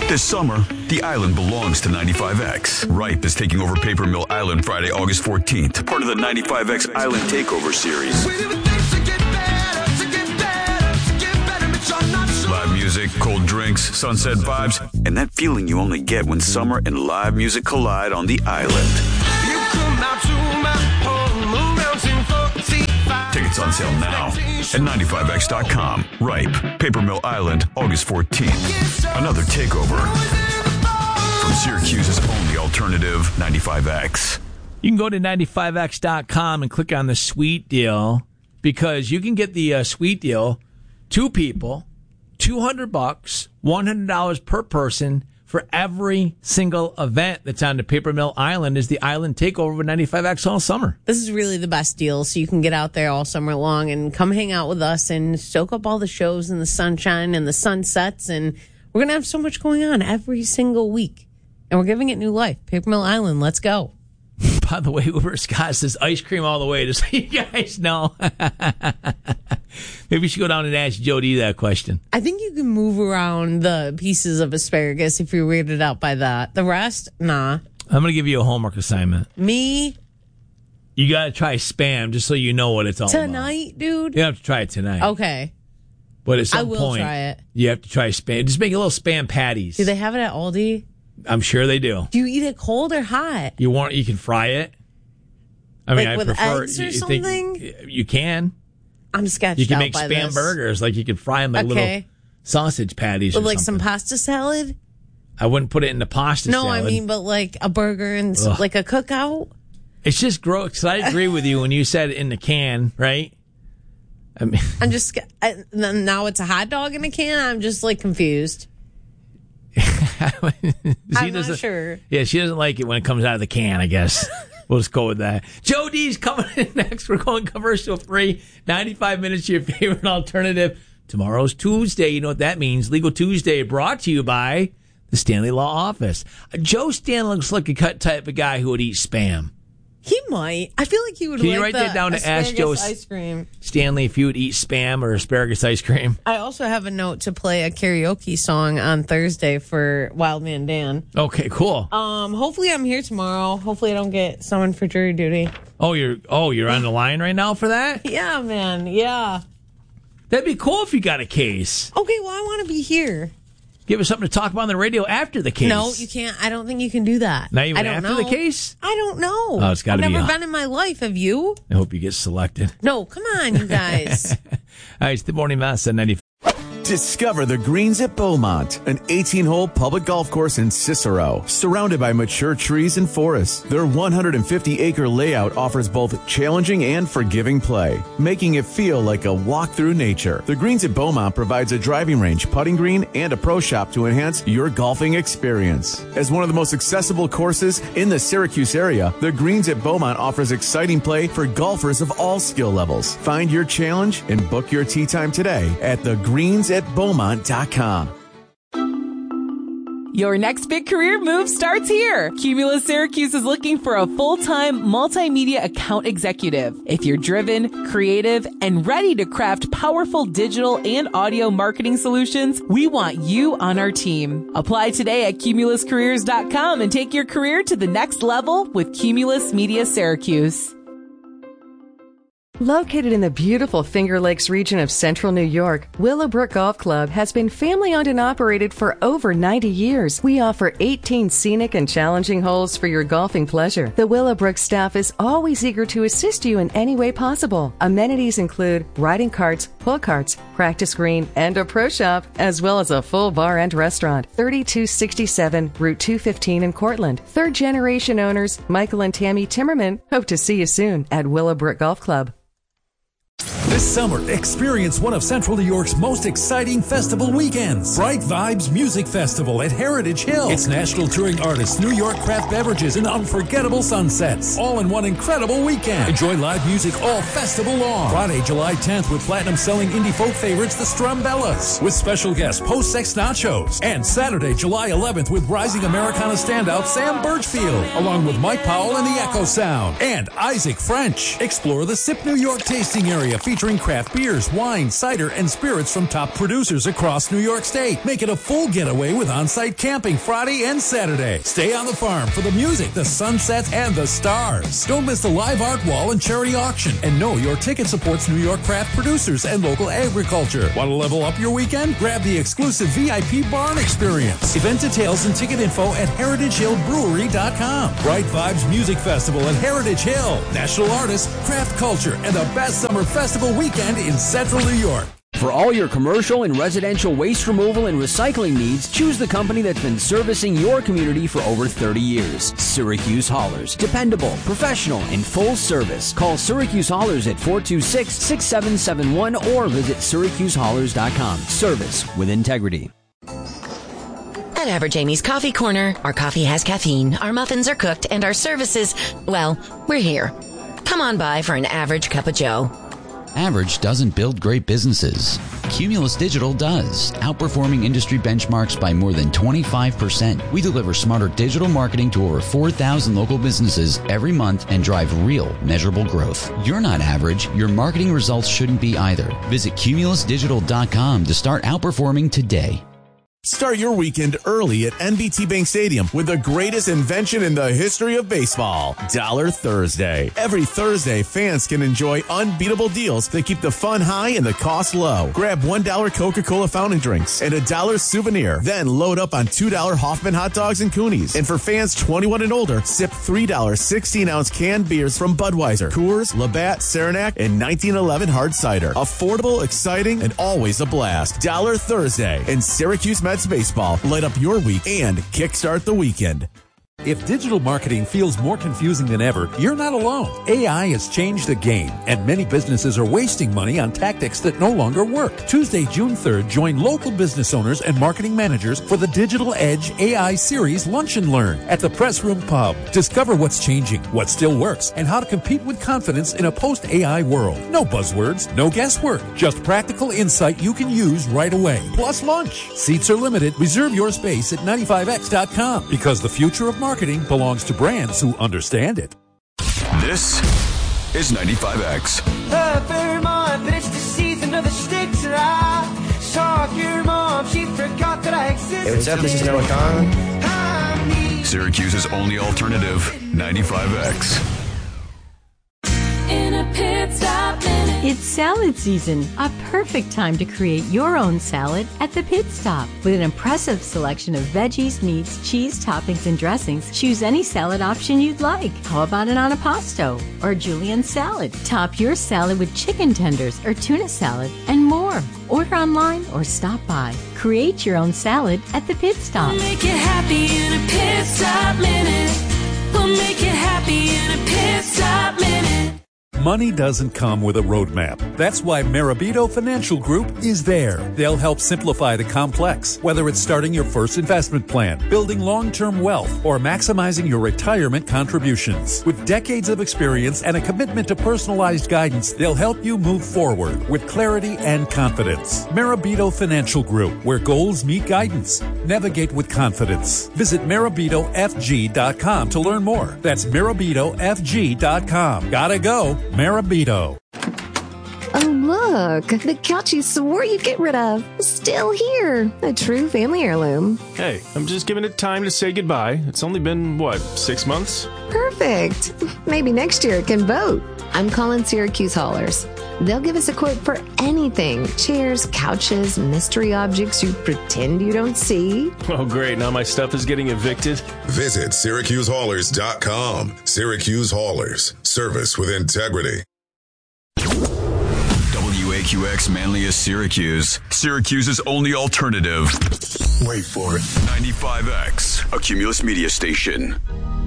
This summer, the island belongs to 95X. Ripe is taking over Paper Mill Island Friday, August 14th, part of the 95X Island Takeover series. Live music, cold drinks, sunset vibes, and that feeling you only get when summer and live music collide on the island. Tickets on sale now at 95X.com. Ripe, Paper Mill Island, August 14th. Another takeover from Syracuse's only alternative, 95X. You can go to 95X.com and click on the sweet deal because you can get the sweet deal, 2 people, $200, $100 per person for every single event that's on the Paper Mill Island is the Island Takeover with 95X all summer. This is really the best deal, so you can get out there all summer long and come hang out with us and soak up all the shows and the sunshine and the sunsets. And we're going to have so much going on every single week. And we're giving it new life. Paper Mill Island, let's go. By the way, Uber Scott says ice cream all the way, just so you guys know. Maybe we should go down and ask Jody that question. I think you can move around the pieces of asparagus if you're weirded out by that. The rest, nah. I'm going to give you a homework assignment. Me? You got to try Spam just so you know what it's all about. Tonight, dude? You have to try it tonight. Okay. But at some I will point, try it. You have to try Spam. Just make a little Spam patties. Do they have it at Aldi? I'm sure they do. Do you eat it cold or hot? You can fry it. I mean, like I with prefer eggs or something? You can. I'm sketched out. You can make by Spam this. burgers. Like you can fry them like little sausage patties with or like something. some pasta salad? I wouldn't put it in the pasta salad. No, I mean, but like a burger and like a cookout? It's just gross. Because I agree with you when you said in the can, right? I mean, I'm just... now it's a hot dog in a can? I'm just like confused. I'm not sure. Yeah, she doesn't like it when it comes out of the can, I guess. We'll just go with that. Joe D's coming in next. We're going commercial free. 95 minutes to your favorite alternative. Tomorrow's Tuesday. You know what that means. Legal Tuesday brought to you by the Stanley Law Office. Joe Stanley looks like a type of guy who would eat Spam. He might. I feel like he would. Can you write that down to ask Joe ice cream Stanley if you would eat Spam or asparagus ice cream? I also have a note to play a karaoke song on Thursday for Wildman Dan. Okay, cool. Hopefully I'm here tomorrow. Hopefully I don't get summoned for jury duty. Oh, you're on the line right now for that? Yeah, man. Yeah. That'd be cool if you got a case. Okay, well I want to be here. Give us something to talk about on the radio after the case. No, you can't. I don't think you can do that. Not even I don't after know. the case? I don't know. Oh, it's gotta I've be never been in my life. Have you? I hope you get selected. No, come on, you guys. All right, it's the Morning Mass at 95. Discover the Greens at Beaumont, an 18-hole public golf course in Cicero, surrounded by mature trees and forests. Their 150-acre layout offers both challenging and forgiving play, making it feel like a walk through nature. The Greens at Beaumont provides a driving range, putting green, and a pro shop to enhance your golfing experience. As one of the most accessible courses in the Syracuse area, the Greens at Beaumont offers exciting play for golfers of all skill levels. Find your challenge and book your tee time today at thegreensatbeaumont.com. Your next big career move starts here. Cumulus Syracuse is looking for a full-time multimedia account executive. If you're driven, creative, and ready to craft powerful digital and audio marketing solutions, we want you on our team. Apply today at cumuluscareers.com and take your career to the next level with Cumulus Media Syracuse. Located in the beautiful Finger Lakes region of central New York, Willowbrook Golf Club has been family-owned and operated for over 90 years. We offer 18 scenic and challenging holes for your golfing pleasure. The Willowbrook staff is always eager to assist you in any way possible. Amenities include riding carts, pull carts, practice green, and a pro shop, as well as a full bar and restaurant. 3267 Route 215 in Cortland. Third-generation owners Michael and Tammy Timmerman hope to see you soon at Willowbrook Golf Club. This summer, experience one of Central New York's most exciting festival weekends. Bright Vibes Music Festival at Heritage Hill. It's national touring artists, New York craft beverages, and unforgettable sunsets. All in one incredible weekend. Enjoy live music all festival long. Friday, July 10th with platinum-selling indie folk favorites, the Strumbellas, with special guest Post Sex Nachos. And Saturday, July 11th with rising Americana standout Sam Birchfield, along with Mike Powell and the Echo Sound. And Isaac French. Explore the Sip New York tasting area featuring featuring craft beers, wine, cider, and spirits from top producers across New York State. Make it a full getaway with on-site camping Friday and Saturday. Stay on the farm for the music, the sunsets, and the stars. Don't miss the live art wall and charity auction. And know your ticket supports New York craft producers and local agriculture. Want to level up your weekend? Grab the exclusive VIP barn experience. Event details and ticket info at heritagehillbrewery.com. Bright Vibes Music Festival at Heritage Hill. National artists, craft culture, and the best summer festival weekend in Central New York. For all your commercial and residential waste removal and recycling needs, choose the company that's been servicing your community for over 30 years. Syracuse Haulers. Dependable, professional, and full service. Call Syracuse Haulers at 426-6771 or visit SyracuseHaulers.com. Service with integrity. At Average Amy's Coffee Corner, our coffee has caffeine, our muffins are cooked, and our services, well, we're here. Come on by for an average cup of joe. Average doesn't build great businesses. Cumulus Digital does, outperforming industry benchmarks by more than 25%. We deliver smarter digital marketing to over 4,000 local businesses every month and drive real, measurable growth. You're not average. Your marketing results shouldn't be either. Visit cumulusdigital.com to start outperforming today. Start your weekend early at NBT Bank Stadium with the greatest invention in the history of baseball, Dollar Thursday. Every Thursday, fans can enjoy unbeatable deals that keep the fun high and the cost low. Grab $1 Coca-Cola fountain drinks and a $1 souvenir. Then load up on $2 Hoffman hot dogs and Coonies. And for fans 21 and older, sip $3 16-ounce canned beers from Budweiser, Coors, Labatt, Saranac, and 1911 hard cider. Affordable, exciting, and always a blast. Dollar Thursday in Syracuse Mets baseball. Light up your week and kickstart the weekend. If digital marketing feels more confusing than ever, you're not alone. AI has changed the game, and many businesses are wasting money on tactics that no longer work. Tuesday, June 3rd, join local business owners and marketing managers for the Digital Edge AI Series Lunch and Learn at the Press Room Pub. Discover what's changing, what still works, and how to compete with confidence in a post-AI world. No buzzwords, no guesswork, just practical insight you can use right away. Plus lunch. Seats are limited. Reserve your space at 95x.com because the future of marketing belongs to brands who understand it. This is 95X. Vermont, it's the season of the sticks, and I saw your mom. She forgot that I existed. Hey, what's up? This is Noah Khan. Syracuse's only alternative, 95X. In a pit stop minute. It's salad season, a perfect time to create your own salad at the Pit Stop. With an impressive selection of veggies, meats, cheese, toppings, and dressings, choose any salad option you'd like. How about an antipasto or julienne salad? Top your salad with chicken tenders or tuna salad and more. Order online or stop by. Create your own salad at the Pit Stop. We'll make you happy in a pit stop minute. We'll make you happy in a pit stop minute. Money doesn't come with a roadmap. That's why Marabito Financial Group is there. They'll help simplify the complex, whether it's starting your first investment plan, building long-term wealth, or maximizing your retirement contributions. With decades of experience and a commitment to personalized guidance, they'll help you move forward with clarity and confidence. Marabito Financial Group, where goals meet guidance. Navigate with confidence. Visit MarabitoFG.com to learn more. That's MarabitoFG.com. Gotta go. Marabito. Oh, look, the couch you swore you'd get rid of is still here. A true family heirloom. Hey, I'm just giving it time to say goodbye. It's only been, 6 months? Perfect. Maybe next year it can vote. I'm calling Syracuse Haulers. They'll give us a quote for anything. Chairs, couches, mystery objects you pretend you don't see. Oh, great. Now my stuff is getting evicted. Visit SyracuseHaulers.com. Syracuse Haulers. Service with integrity. WAQX Manlius Syracuse. Syracuse's only alternative. Wait for it. 95X, a Cumulus media station.